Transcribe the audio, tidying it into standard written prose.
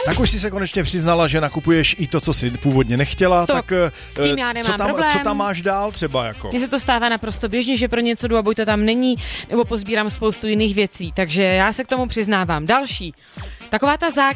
Tak už jsi se konečně přiznala, že nakupuješ i to, co jsi původně nechtěla, tak s tím já nemám problém. Co tam máš dál třeba jako? Mně se to stává naprosto běžně, že pro něco jdu a buď to tam není, nebo pozbírám spoustu jiných věcí, takže já se k tomu přiznávám. Další. Taková ta